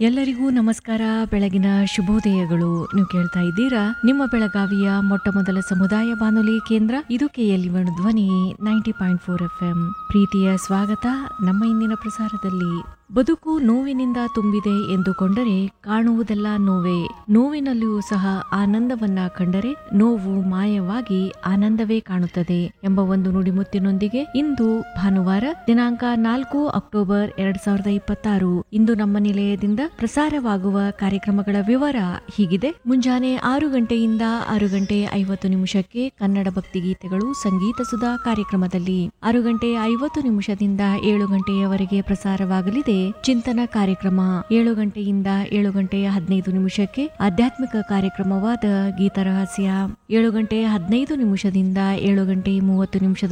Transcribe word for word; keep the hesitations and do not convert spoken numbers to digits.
ಎಲ್ಲರಿಗೂ ನಮಸ್ಕಾರ, ಬೆಳಗಿನ ಶುಭೋದಯಗಳು. ನೀವು ಕೇಳ್ತಾ ಇದ್ದೀರಾ ನಿಮ್ಮ ಬೆಳಗಾವಿಯ ಮೊಟ್ಟ ಮೊದಲ ಸಮುದಾಯ ಬಾನುಲಿ ಕೇಂದ್ರ ಇದು ಕೆಎಲ್ಇ ಧ್ವನಿ ninety point four F M. ಪ್ರೀತಿಯ ಸ್ವಾಗತ ನಮ್ಮ ಇಂದಿನ ಪ್ರಸಾರದಲ್ಲಿ. ಬದುಕು ನೋವಿನಿಂದ ತುಂಬಿದೆ ಎಂದುಕೊಂಡರೆ ಕಾಣುವುದೆಲ್ಲ ನೋವೇ, ನೋವಿನಲ್ಲಿಯೂ ಸಹ ಆನಂದವನ್ನ ಕಂಡರೆ ನೋವು ಮಾಯವಾಗಿ ಆನಂದವೇ ಕಾಣುತ್ತದೆ ಎಂಬ ಒಂದು ನುಡಿಮುತ್ತಿನೊಂದಿಗೆ ಇಂದು ಭಾನುವಾರ ದಿನಾಂಕ ನಾಲ್ಕು ಅಕ್ಟೋಬರ್ ಎರಡ್ ಸಾವಿರದ ಇಪ್ಪತ್ತಾರು. ಇಂದು ನಮ್ಮ ನಿಲಯದಿಂದ ಪ್ರಸಾರವಾಗುವ ಕಾರ್ಯಕ್ರಮಗಳ ವಿವರ ಹೀಗಿದೆ. ಮುಂಜಾನೆ ಆರು ಗಂಟೆಯಿಂದ ಆರು ಗಂಟೆ ಐವತ್ತು ನಿಮಿಷಕ್ಕೆ ಕನ್ನಡ ಭಕ್ತಿಗೀತೆಗಳು ಸಂಗೀತ ಸುಧಾ ಕಾರ್ಯಕ್ರಮದಲ್ಲಿ, ಆರು ಗಂಟೆ ಐವತ್ತು ನಿಮಿಷದಿಂದ ಏಳು ಗಂಟೆಯವರೆಗೆ ಪ್ರಸಾರವಾಗಲಿದೆ ಚಿಂತನ ಕಾರ್ಯಕ್ರಮ. ಏಳು ಗಂಟೆಯಿಂದ ಏಳು ಗಂಟೆ ಹದಿನೈದು ನಿಮಿಷಕ್ಕೆ ಆಧ್ಯಾತ್ಮಿಕ ಕಾರ್ಯಕ್ರಮವಾದ ಗೀತರಹಸ್ಯ. ಏಳು ಗಂಟೆ ಹದಿನೈದು ನಿಮಿಷದಿಂದ ಏಳು ಗಂಟೆ ಮೂವತ್ತು ನಿಮಿಷದ